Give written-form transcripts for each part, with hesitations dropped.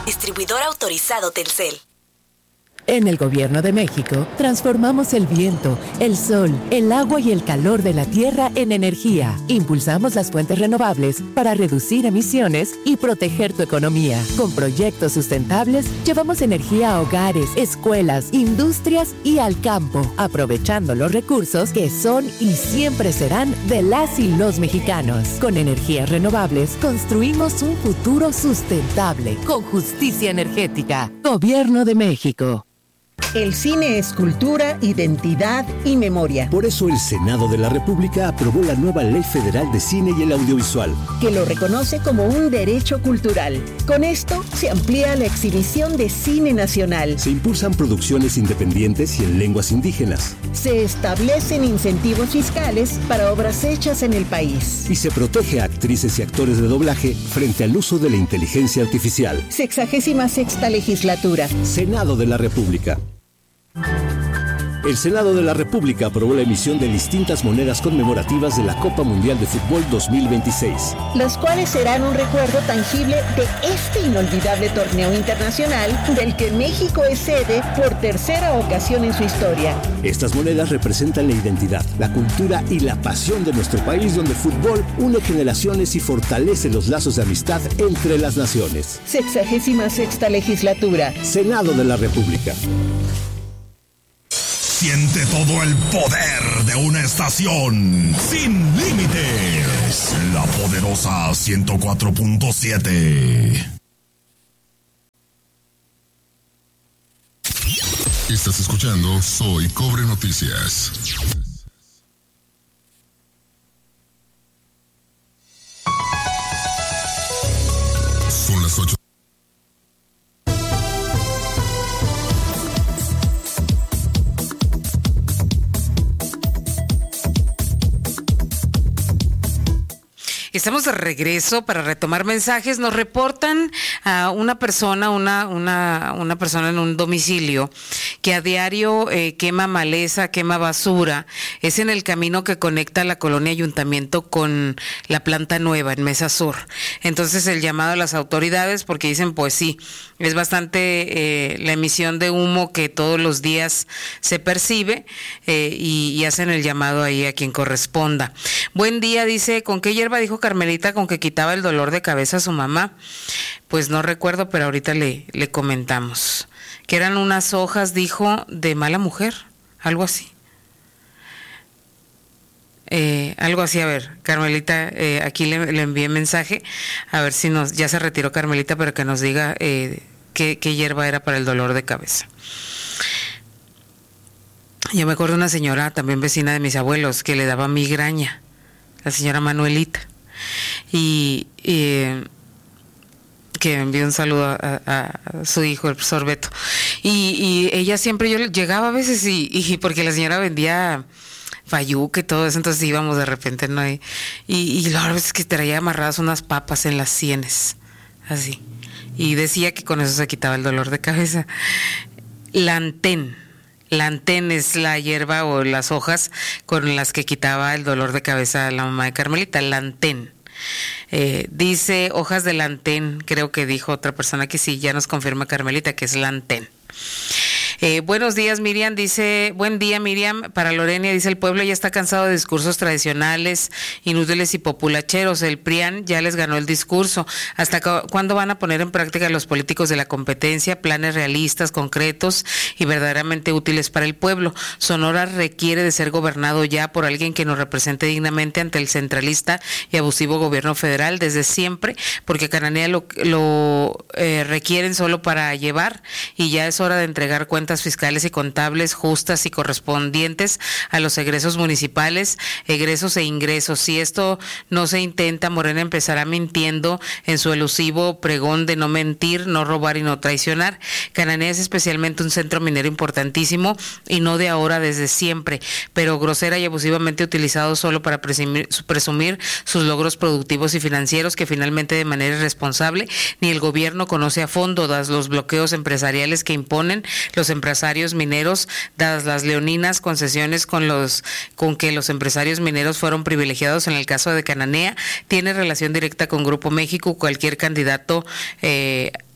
Distribuidor autorizado Telcel. En el Gobierno de México, transformamos el viento, el sol, el agua y el calor de la tierra en energía. Impulsamos las fuentes renovables para reducir emisiones y proteger tu economía. Con proyectos sustentables, llevamos energía a hogares, escuelas, industrias y al campo, aprovechando los recursos que son y siempre serán de las y los mexicanos. Con energías renovables, construimos un futuro sustentable, con justicia energética. Gobierno de México. El cine es cultura, identidad y memoria. Por eso el Senado de la República aprobó la nueva Ley Federal de Cine y el Audiovisual, que lo reconoce como un derecho cultural. Con esto se amplía la exhibición de cine nacional. Se impulsan producciones independientes y en lenguas indígenas. Se establecen incentivos fiscales para obras hechas en el país. Y se protege a actrices y actores de doblaje frente al uso de la inteligencia artificial. 66ª legislatura. Senado de la República. El Senado de la República aprobó la emisión de distintas monedas conmemorativas de la Copa Mundial de Fútbol 2026, las cuales serán un recuerdo tangible de este inolvidable torneo internacional del que México es sede por tercera ocasión en su historia. Estas monedas representan la identidad, la cultura y la pasión de nuestro país, donde el fútbol une generaciones y fortalece los lazos de amistad entre las naciones. 66ª legislatura. Senado de la República. Siente todo el poder de una estación sin límites. La poderosa 104.7. Estás escuchando Soy Cobre Noticias. Son las 8. Estamos de regreso para retomar mensajes. Nos reportan a una persona, una persona en un domicilio que a diario quema maleza, quema basura. Es en el camino que conecta la colonia Ayuntamiento con la planta nueva en Mesa Sur. Entonces el llamado a las autoridades, porque dicen, pues sí, es bastante la emisión de humo que todos los días se percibe, y hacen el llamado ahí a quien corresponda. Buen día, dice, ¿con qué hierba dijo Carmelita con que quitaba el dolor de cabeza a su mamá? Pues no recuerdo, pero ahorita le comentamos. Que eran unas hojas, dijo, de mala mujer, algo así. Algo así, a ver, Carmelita, aquí le envié mensaje, a ver si ya se retiró Carmelita, pero que nos diga qué hierba era para el dolor de cabeza. Yo me acuerdo de una señora, también vecina de mis abuelos, que le daba migraña, la señora Manuelita, y que envió un saludo a su hijo, el profesor Beto, y ella siempre, yo llegaba a veces y porque la señora vendía fayuca y todo eso, entonces íbamos de repente, ¿no? Y la verdad es que traía amarradas unas papas en las sienes, así, y decía que con eso se quitaba el dolor de cabeza. Lantén es la hierba o las hojas con las que quitaba el dolor de cabeza a la mamá de Carmelita, lantén. Dice hojas de lantén, creo que dijo otra persona que sí, ya nos confirma Carmelita que es lantén. Buenos días, Miriam, dice, buen día, Miriam, para Lorenia, dice, el pueblo ya está cansado de discursos tradicionales, inútiles y populacheros, el PRIAN ya les ganó el discurso. ¿Hasta cuándo van a poner en práctica los políticos de la competencia planes realistas, concretos y verdaderamente útiles para el pueblo? Sonora requiere de ser gobernado ya por alguien que nos represente dignamente ante el centralista y abusivo gobierno federal desde siempre, porque Cananea lo requieren solo para llevar, y ya es hora de entregar cuentas fiscales y contables justas y correspondientes a los egresos municipales, egresos e ingresos. Si esto no se intenta, Morena empezará mintiendo en su elusivo pregón de no mentir, no robar y no traicionar. Cananea es especialmente un centro minero importantísimo y no de ahora, desde siempre, pero grosera y abusivamente utilizado solo para presumir sus logros productivos y financieros, que finalmente de manera irresponsable ni el gobierno conoce a fondo, dados los bloqueos empresariales que imponen los empresarios mineros, dadas las leoninas concesiones con que los empresarios mineros fueron privilegiados en el caso de Cananea. Tiene relación directa con Grupo México. Cualquier candidato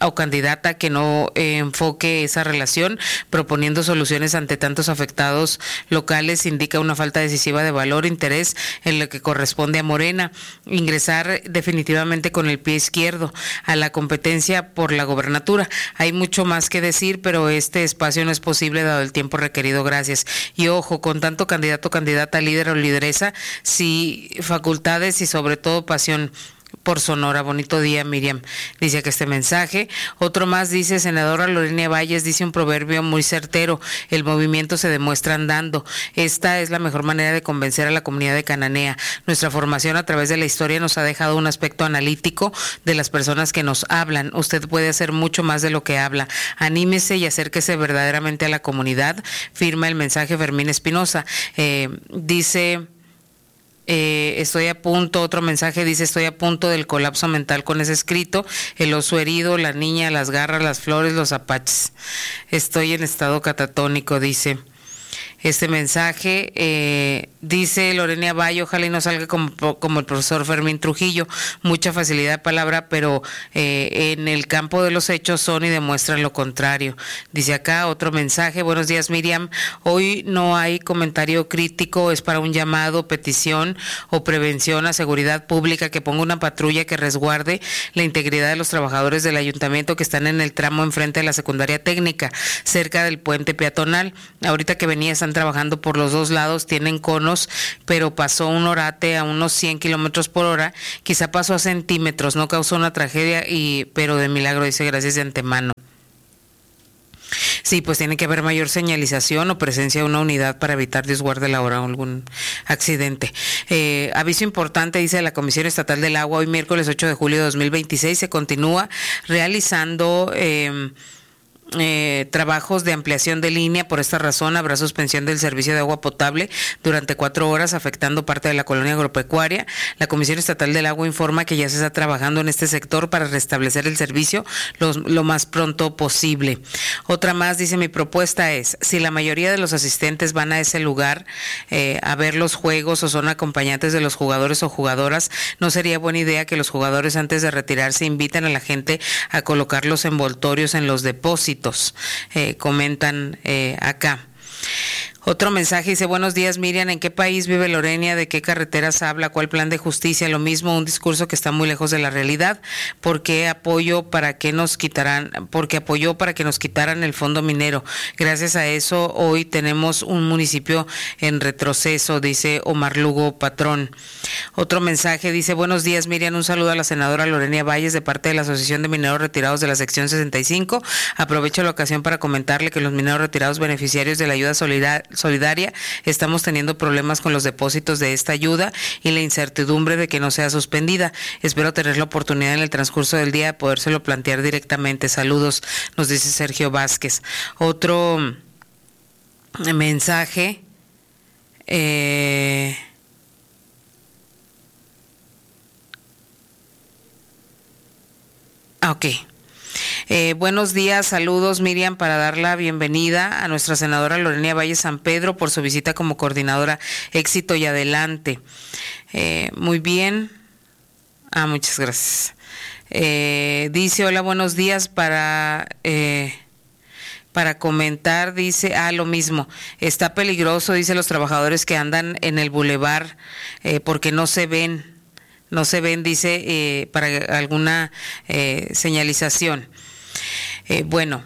o candidata que no enfoque esa relación proponiendo soluciones ante tantos afectados locales indica una falta decisiva de valor, interés en lo que corresponde a Morena. Ingresar definitivamente con el pie izquierdo a la competencia por la gobernatura. Hay mucho más que decir, pero este espacio no es posible dado el tiempo requerido. Gracias. Y ojo, con tanto candidato, candidata, líder o lideresa, sí, facultades y sobre todo pasión por Sonora. Bonito día, Miriam. Dice que este mensaje. Otro más dice, senadora Lorena Valles, dice un proverbio muy certero: el movimiento se demuestra andando. Esta es la mejor manera de convencer a la comunidad de Cananea. Nuestra formación a través de la historia nos ha dejado un aspecto analítico de las personas que nos hablan. Usted puede hacer mucho más de lo que habla. Anímese y acérquese verdaderamente a la comunidad. Firma el mensaje Fermín Espinosa. Dice... estoy a punto, otro mensaje dice, estoy a punto del colapso mental con ese escrito, el oso herido, la niña, las garras, las flores, los apaches. Estoy en estado catatónico, dice. Este mensaje dice Lorena Valle, ojalá y no salga como el profesor Fermín Trujillo, mucha facilidad de palabra, pero en el campo de los hechos son y demuestran lo contrario. Dice acá otro mensaje, buenos días Miriam, hoy no hay comentario crítico, es para un llamado, petición o prevención a seguridad pública que ponga una patrulla que resguarde la integridad de los trabajadores del ayuntamiento que están en el tramo enfrente de la secundaria técnica, cerca del puente peatonal. Ahorita que venía están trabajando por los dos lados, tienen conos, pero pasó un orate a unos 100 kilómetros por hora, quizá pasó a centímetros, no causó una tragedia, pero de milagro, dice, gracias de antemano. Sí, pues tiene que haber mayor señalización o presencia de una unidad para evitar, Dios guarde la hora, algún accidente. Aviso importante, dice la Comisión Estatal del Agua, hoy miércoles 8 de julio de 2026 se continúa realizando... trabajos de ampliación de línea. Por esta razón habrá suspensión del servicio de agua potable durante 4 horas, afectando parte de la colonia agropecuaria. La Comisión Estatal del Agua informa que ya se está trabajando en este sector para restablecer el servicio lo más pronto posible. Otra más dice, mi propuesta es, si la mayoría de los asistentes van a ese lugar a ver los juegos o son acompañantes de los jugadores o jugadoras, no sería buena idea que los jugadores antes de retirarse inviten a la gente a colocar los envoltorios en los depósitos. Comentan acá. Otro mensaje dice, buenos días Miriam, ¿en qué país vive Lorena? ¿De qué carreteras habla? ¿Cuál plan de justicia? Lo mismo, un discurso que está muy lejos de la realidad. Porque apoyó para que nos quitaran el fondo minero. Gracias a eso hoy tenemos un municipio en retroceso, dice Omar Lugo Patrón. Otro mensaje dice, buenos días Miriam, un saludo a la senadora Lorena Valles de parte de la Asociación de Mineros Retirados de la sección 65. Aprovecho la ocasión para comentarle que los mineros retirados beneficiarios de la ayuda solidaria estamos teniendo problemas con los depósitos de esta ayuda y la incertidumbre de que no sea suspendida. Espero tener la oportunidad en el transcurso del día de podérselo plantear directamente. Saludos, nos dice Sergio Vázquez. Otro mensaje. Ok. Buenos días, saludos Miriam, para dar la bienvenida a nuestra senadora Lorena Valle San Pedro por su visita como coordinadora. Éxito y adelante. Muy bien. Muchas gracias. Dice, hola, buenos días, para comentar, dice, lo mismo, está peligroso, dice, los trabajadores que andan en el bulevar porque no se ven, dice, para alguna señalización. Bueno,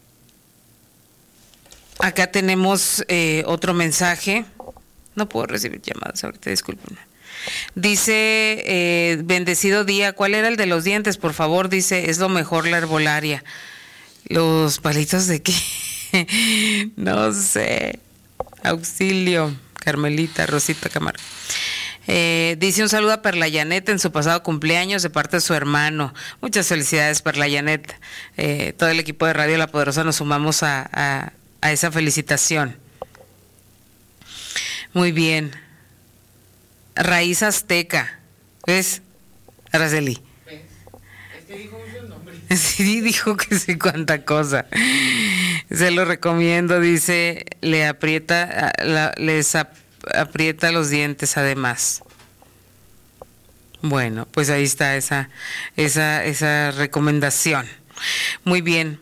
acá tenemos otro mensaje. No puedo recibir llamadas ahorita, discúlpenme. Dice, bendecido día, ¿cuál era el de los dientes? Por favor, dice, es lo mejor la herbolaria. ¿Los palitos de qué? No sé. Auxilio. Carmelita, Rosita Camargo. Dice un saludo a Perla Yanet en su pasado cumpleaños de parte de su hermano. Muchas felicidades, Perla Yanet. Todo el equipo de Radio La Poderosa nos sumamos a esa felicitación. Muy bien. Raíz Azteca. ¿Ves? Araceli. Es que dijo muchos nombres. Sí, dijo que sí, cuánta cosa. Se lo recomiendo, dice, les aprieta los dientes además. Bueno, pues ahí está esa recomendación. Muy bien.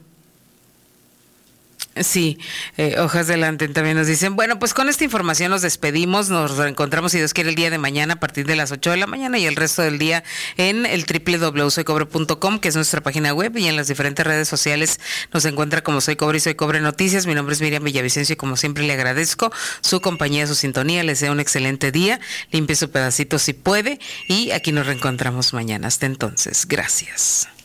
Sí, Hojas Delante también nos dicen, bueno, pues con esta información nos despedimos, nos reencontramos si Dios quiere el día de mañana a partir de las 8 de la mañana y el resto del día en el www.soycobre.com, que es nuestra página web, y en las diferentes redes sociales nos encuentra como Soy Cobre y Soy Cobre Noticias. Mi nombre es Miriam Villavicencio y como siempre le agradezco su compañía, su sintonía, les deseo un excelente día, limpie su pedacito si puede y aquí nos reencontramos mañana. Hasta entonces, gracias.